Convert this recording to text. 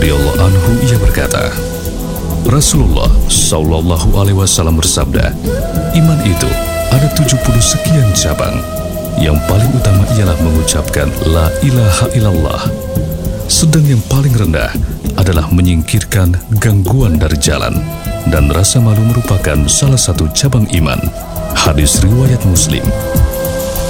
radhiyallahu anhu ia berkata, Rasulullah Shallallahu alaihi wasallam bersabda, iman itu ada 70 sekian cabang. Yang paling utama ialah mengucapkan la ilaha illallah. Sedang yang paling rendah adalah menyingkirkan gangguan dari jalan, dan rasa malu merupakan salah satu cabang iman. Hadis riwayat Muslim.